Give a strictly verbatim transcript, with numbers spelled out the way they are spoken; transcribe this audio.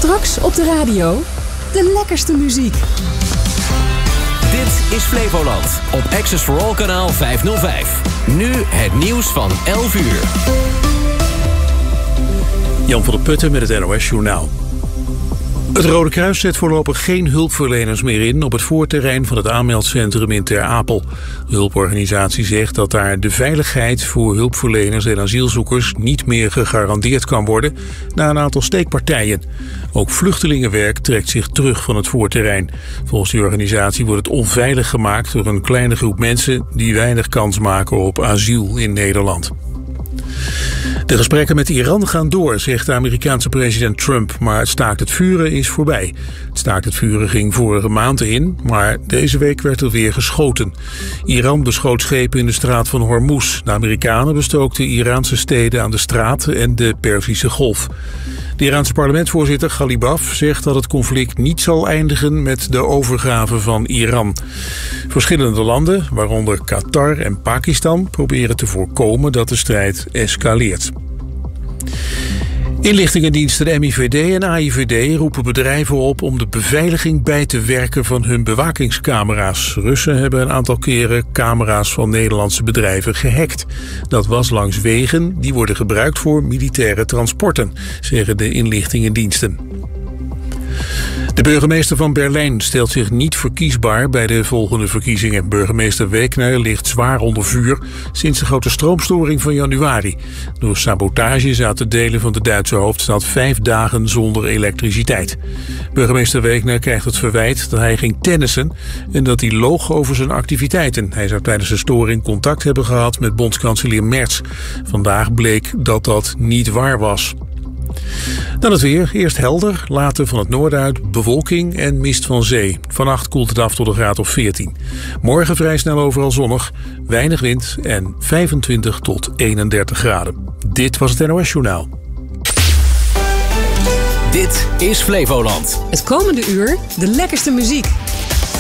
Straks op de radio de lekkerste muziek. Dit is Flevoland op Access for All kanaal vijfhonderdvijf. Nu het nieuws van elf uur. Jan van der Putten met het N O S-journaal. Het Rode Kruis zet voorlopig geen hulpverleners meer in op het voorterrein van het aanmeldcentrum in Ter Apel. De hulporganisatie zegt dat daar de veiligheid voor hulpverleners en asielzoekers niet meer gegarandeerd kan worden na een aantal steekpartijen. Ook vluchtelingenwerk trekt zich terug van het voorterrein. Volgens de organisatie wordt het onveilig gemaakt door een kleine groep mensen die weinig kans maken op asiel in Nederland. De gesprekken met Iran gaan door, zegt de Amerikaanse president Trump, maar het staakt het vuren is voorbij. Het staakt het vuren ging vorige maand in, maar deze week werd er weer geschoten. Iran beschoot schepen in de straat van Hormuz. De Amerikanen bestookten Iraanse steden aan de straat en de Perzische Golf. De Iraanse parlementsvoorzitter Ghalibaf zegt dat het conflict niet zal eindigen met de overgave van Iran. Verschillende landen, waaronder Qatar en Pakistan, proberen te voorkomen dat de strijd escaleert. Inlichtingendiensten de M I V D en A I V D roepen bedrijven op om de beveiliging bij te werken van hun bewakingscamera's. Russen hebben een aantal keren camera's van Nederlandse bedrijven gehackt. Dat was langs wegen die worden gebruikt voor militaire transporten, zeggen de inlichtingendiensten. De burgemeester van Berlijn stelt zich niet verkiesbaar bij de volgende verkiezingen. Burgemeester Wegner ligt zwaar onder vuur sinds de grote stroomstoring van januari. Door sabotage zaten delen van de Duitse hoofdstad vijf dagen zonder elektriciteit. Burgemeester Wegner krijgt het verwijt dat hij ging tennissen en dat hij loog over zijn activiteiten. Hij zou tijdens de storing contact hebben gehad met bondskanselier Merz. Vandaag bleek dat dat niet waar was. Dan het weer. Eerst helder, later van het noorden uit bewolking en mist van zee. Vannacht koelt het af tot een graad of veertien. Morgen vrij snel overal zonnig, weinig wind en vijfentwintig tot eenendertig graden. Dit was het N O S-journaal. Dit is Flevoland. Het komende uur de lekkerste muziek.